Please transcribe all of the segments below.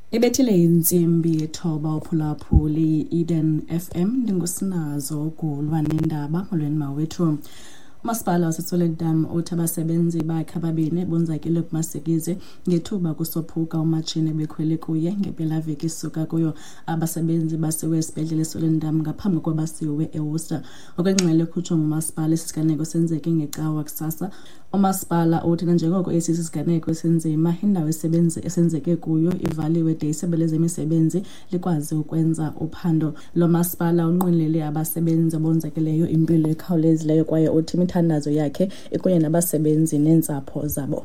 Ibethile insimbi ethoba uphulaphuli Eden FM ndingusinazo kulwa nendaba molweni mawethu. Umasipala waseSwellendam uthi abasebenzi bakhe ababini bonzakele kumasikizi ngethuba kusophuka umatshini bekhwele kuye ngempelaveki isuka kuyo. Abasebenzi basiwe esibhedlele eSwellendam ngaphambi kokuba basiwe eWorcester. Okwengxelo ekhutshwa ngumasipala isiganeko senzeke ngecawa kusasa. Umasipala uthi njengoko esi siganeko senzima indawo esenzeke kuyo ivaliwe de isebe lezemisebenzi likwazi ukwenza uphando. Lo masipala unqwenelele abasebenzi bonzakeleyo impilo ekhawulezileyo kwaye uthi imithandazo yakhe ikunye nabasebenzi neentsapho zabo.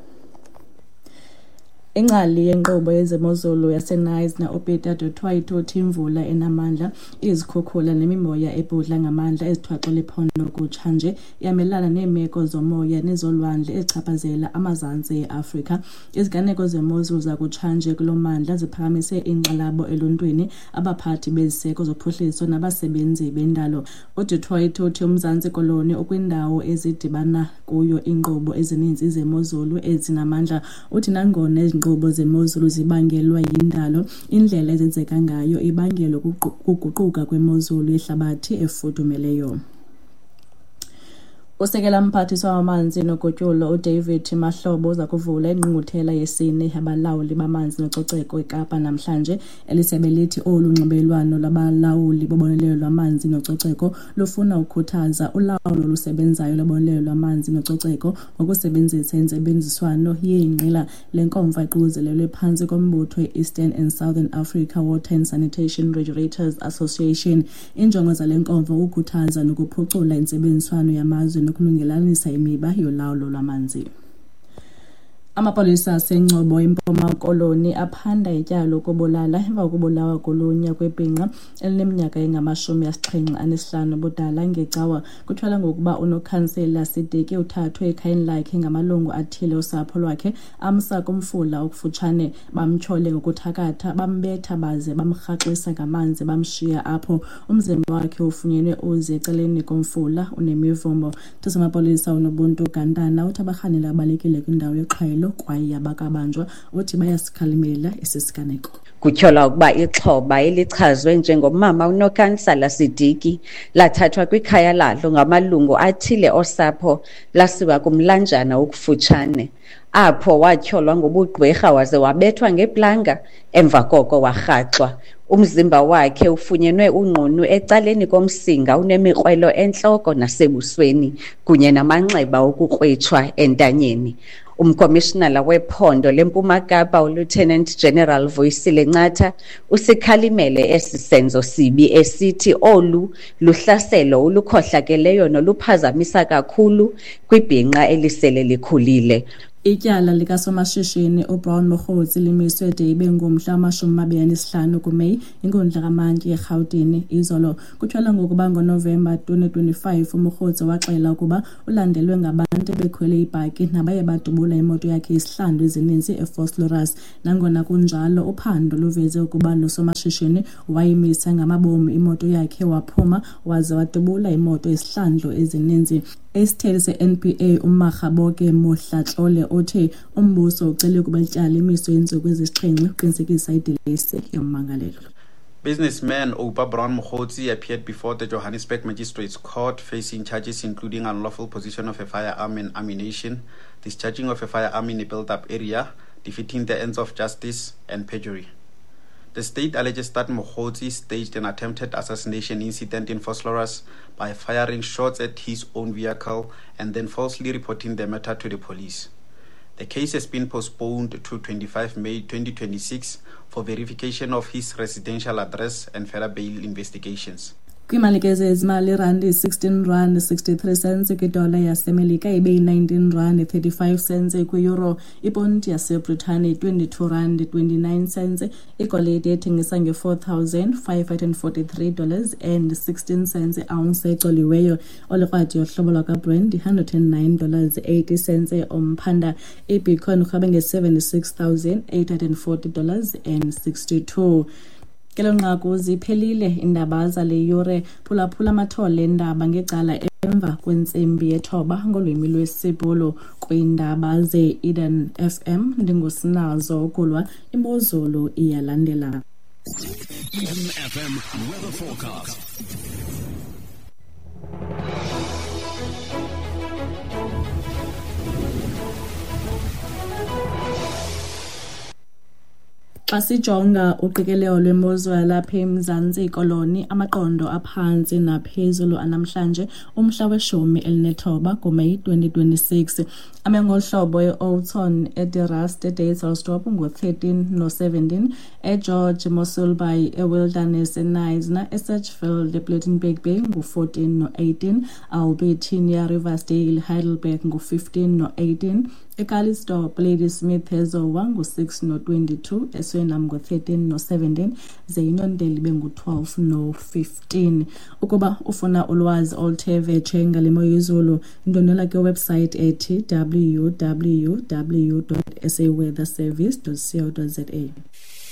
Ingcali yenkqubo yezemozulu yaseNice na-Peter du Toit uthi imvula enamandla, izikhukhula nemimoya ebhudla ngamandla ezithwaxwe liphondo kutshanje yamelana neemeko zomoya nezolwandle ezichaphazela amazantsi e-Afrika. Iziganeko zemozulu zakutshanje kulo mandla ziphakamise inkxalabo eluntwini, abaphathi beziseko zophuhliso nabasebenzi bendalo. UDu Toit uthi uMzantsi Koloni ukwindawo ezidibana kuyo iinkqubo ezininzi zemozulu ezinamandla. Uthi nangona inkqubo zemozulu zibangelwa yindalo, indlela ezenzeka ngayo ibangelwa kuguquka kwemozulu yehlabathi efudumeleyo. Usekela mphathiswa wamanzi nogutyulo uDavid Mahlobo uza kuvula ingqungquthela yesine yabalawuli bamanzi nococeko eKapa namhlanje. Elisebe lithi olu nxibelelwano labalawuli bobonelelo lwamanzi nococeko lufuna ukukhuthaza ulawulo olusebenzayo lobonelelo lwamanzi nococeko ngokusebenzisa intsebenziswano yeengqila. Le nkomfa iquzelelwe phantsi kombutho we-Eastern and Southern Africa Water and Sanitation Regulators Association. Injongo zale nkomfa ukukhuthaza nokuphucula intsebenziswano yamazwe nokulungelelanisa imiba yolawulo lwamanzi. Amapolisa aseNgcobo eMpuma Koloni aphanda ityalo lokubulala emva kokubulawa kolunya kwebhinqa elineminyaka engama-75 budala ngecawa. Kuthiwa ngokuba unokhansela Sidiki uthathwe ekhayeni lakhe ngamalungu athile osapho lwakhe, amsa kumfula okufutshane, bamtyhole ngokuthakatha, bambetha baze bamrhaxisa ngamanzi bamshiya apho. Umzimba wakhe ufunyenwe uze ecaleni komfula unemivumbo. Amapolisa uNobuntu Gantana uthi abarhanela abalekile kwindawo yeqhayelo kwaye abakabanjwa uthi bayasikhalimela esi siganeko. Kutyholwa ukuba ixhoba elichazwe njengomama uNokhansala Sidiki lathathwa kwikhaya lalo ngamalungu athile osapho lasiwa kumlanjana okufutshane, apho watyholwa ngobugqwirha waze wabethwa ngeplanga, emva koko warhaxwa. Umzimba wakhe ufunyenwe unqunu ecaleni komsinga unemikrwelo entloko nasebusweni kunye namanxeba okukrwitshwa entanyeni. Umkomishinala wephondo leMpuma Kapa uLieutenant General Vuyisile Ncatha usikhalimele esi senzo sibi esithi olu luhlaselo olukhohlakeleyo noluphazamisa kakhulu kwibhinqa elisele likhulile. Ityala likasomashishini uBrown Mokgotsi limiswe de ibe ngomhla wama-25 kuMeyi inkundla kamantyi eRhawutini. Izolo kuthiwa ngokuba ngoNovemba 2025 uMokgotsi waxela ukuba ulandelwe ngabantu bekhwele ibhaki nabaye badubula imoto yakhe isihlandlo ezininzi eVosloorus. Nangona kunjalo uphando luveze ukuba lo somashishini wayimisa ngamabomi imoto yakhe waphuma waze wadubula imoto isihlandlo ezininzi. Esithele se-NPA uMarhaboke Mohlatlole uthi umbuso ucele ukuba ityala imiswe iintsuku ezisixhenxe uqinisekisa idilesi yommangalelo. Businessman Oupa Brown Mokgotsi appeared before the Johannesburg Magistrates Court facing charges including unlawful possession of a firearm and ammunition, discharging of a firearm in a built-up area, defeating the ends of justice, and perjury. The state alleges that Mokgotsi staged an attempted assassination incident in Vosloorus by firing shots at his own vehicle and then falsely reporting the matter to the police. The case has been postponed to 25 May 2026 for verification of his residential address and further bail investigations. Kwimalike ezimali R16.63 kwidola yaseMelika ibe R19.35 kwiEuro, iponti yaseBritane R22.29, igolide ethengisa nge$4,543.16 ounce ecoliweyo, olikrwadi yohlobo lwakaBrent $109.80 omphanda, iBitcoin urhabe nge$76,840.62. Kelo nqaku ziphelile indaba zale yure, phulaphula amathole endaba ngecala emva kwentsimbi yethoba ngolwimi lwesiBhulu kwiindaba ze-Eden FM. Ndingusinazo Kulwa, imozulu iyalandela. Eden FM weather forecast. Xa sijonga uqikelelo lwemozulu lapha eMzantsi Koloni, amaqondo aphantsi naphezulu anamhlanje umhla we-19 kuMeyi 2026 ame ngohlobo e-Oudtshoorn, eDirast, eDayselsdorp ngo-13 no-17, eGeorge, Mossel Bay, eWilderness, eNisna, eSatchfield, ePlettenberg Bay ngu-14 no-18, Albertina, Riversdale, Heidelberg ngu-15 no-18, eCalitzdorp, Ladysmith, eZowa ngu-6 no-22, eSweinam ngu-13 no-17, zeYinondeli bengu-12 no-15. Ukuba ufuna ulwazi oluthe vetshe ngale mo yezulu, ndonela kwiwebsite ethi www.saweatherservice.co.za.